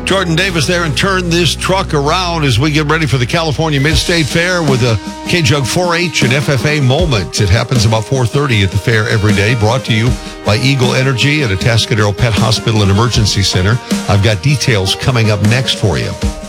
Jordan Davis there, and turn this truck around as we get ready for the California Mid-State Fair with a K-Jug 4-H and FFA moment. It happens about 4:30 at the fair every day, brought to you by Eagle Energy at Atascadero Pet Hospital and Emergency Center. I've got details coming up next for you.